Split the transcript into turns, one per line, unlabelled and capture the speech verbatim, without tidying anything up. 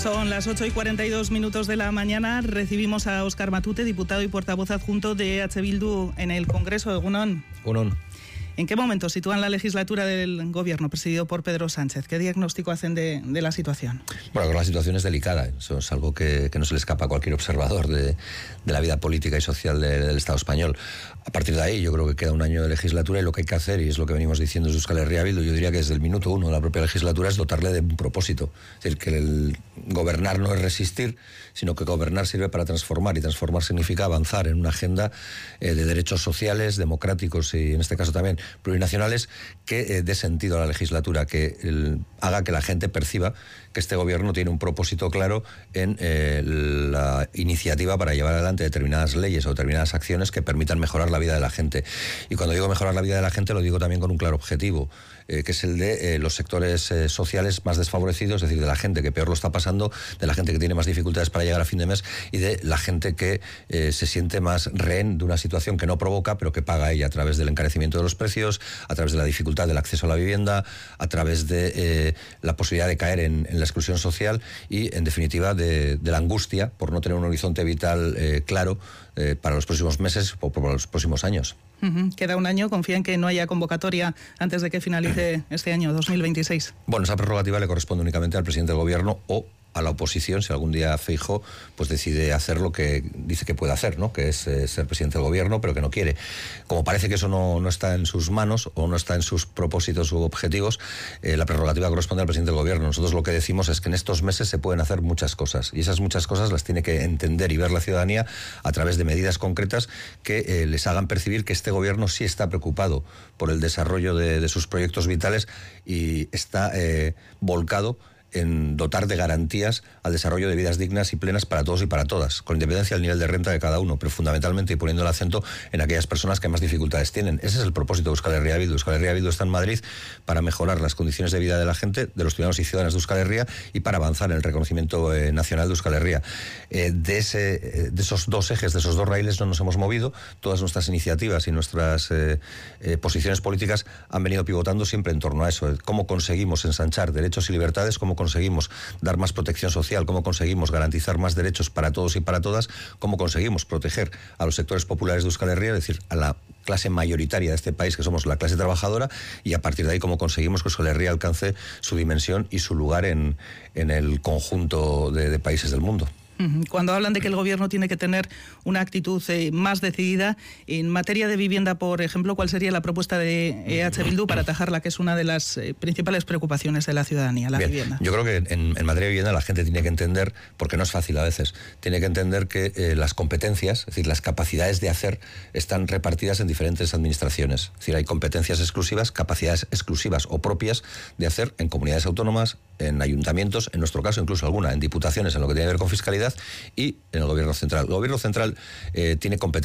Son las ocho y cuarenta y dos minutos de la mañana. Recibimos a Óscar Matute, diputado y portavoz adjunto de E H Bildu en el Congreso. Egunon.
Egunon.
¿En qué momento sitúan la legislatura del Gobierno presidido por Pedro Sánchez? ¿Qué diagnóstico hacen de, de la situación?
Bueno, la situación es delicada. Eso es algo que, que no se le escapa a cualquier observador de, de la vida política y social de, del Estado español. A partir de ahí, yo creo que queda un año de legislatura y lo que hay que hacer, y es lo que venimos diciendo desde Euskal Herria Bildu, yo diría que desde el minuto uno de la propia legislatura, es dotarle de un propósito. Es decir, que el gobernar no es resistir, sino que gobernar sirve para transformar, y transformar significa avanzar en una agenda eh, de derechos sociales, democráticos y, en este caso también, plurinacionales, que eh, dé sentido a la legislatura, que el, haga que la gente perciba que este gobierno tiene un propósito claro en eh, la iniciativa para llevar adelante determinadas leyes o determinadas acciones que permitan mejorar la vida de la gente. Y cuando digo mejorar la vida de la gente, lo digo también con un claro objetivo, eh, que es el de eh, los sectores eh, sociales más desfavorecidos, es decir, de la gente que peor lo está pasando, de la gente que tiene más dificultades para llegar a fin de mes y de la gente que eh, se siente más rehén de una situación que no provoca, pero que paga ella a través del encarecimiento de los precios, a través de la dificultad del acceso a la vivienda, a través de eh, la posibilidad de caer en, en la exclusión social y, en definitiva, de, de la angustia por no tener un horizonte vital eh, claro eh, para los próximos meses o para los próximos años.
Uh-huh. Queda un año, confía en que no haya convocatoria antes de que finalice este año, dos mil veintiséis.
Bueno, esa prerrogativa le corresponde únicamente al presidente del Gobierno o a la oposición, si algún día Feijóo pues decide hacer lo que dice que puede hacer, ¿no? Que es eh, ser presidente del Gobierno, pero que no quiere. Como parece que eso no, no está en sus manos o no está en sus propósitos u objetivos, eh, la prerrogativa corresponde al presidente del Gobierno. Nosotros lo que decimos es que en estos meses se pueden hacer muchas cosas, y esas muchas cosas las tiene que entender y ver la ciudadanía a través de medidas concretas que eh, les hagan percibir que este Gobierno sí está preocupado por el desarrollo de, de sus proyectos vitales y está eh, volcado en dotar de garantías al desarrollo de vidas dignas y plenas para todos y para todas, con independencia del nivel de renta de cada uno, pero fundamentalmente y poniendo el acento en aquellas personas que más dificultades tienen. Ese es el propósito de Euskal Herria Bildu. Euskal Herria Bildu está en Madrid para mejorar las condiciones de vida de la gente, de los ciudadanos y ciudadanas de Euskal Herria, y para avanzar en el reconocimiento eh, nacional de Euskal Herria. Eh, de, ese, eh, de esos dos ejes, de esos dos raíles no nos hemos movido. Todas nuestras iniciativas y nuestras eh, eh, posiciones políticas han venido pivotando siempre en torno a eso, eh, cómo conseguimos ensanchar derechos y libertades, cómo conseguimos dar más protección social, cómo conseguimos garantizar más derechos para todos y para todas, cómo conseguimos proteger a los sectores populares de Euskal Herria, es decir, a la clase mayoritaria de este país, que somos la clase trabajadora, y a partir de ahí cómo conseguimos que Euskal Herria alcance su dimensión y su lugar en, en el conjunto de, de países del mundo.
Cuando hablan de que el Gobierno tiene que tener una actitud eh, más decidida en materia de vivienda, por ejemplo, ¿cuál sería la propuesta de E H Bildu para atajarla, que es una de las eh, principales preocupaciones de la ciudadanía, la
Bien,
vivienda?
Yo creo que en, en materia de vivienda la gente tiene que entender, porque no es fácil a veces, tiene que entender que eh, las competencias, es decir, las capacidades de hacer, están repartidas en diferentes administraciones. Es decir, hay competencias exclusivas, capacidades exclusivas o propias de hacer en comunidades autónomas, en ayuntamientos, en nuestro caso incluso alguna, en diputaciones, en lo que tiene que ver con fiscalidad, y en el Gobierno central. El Gobierno central eh, tiene competencias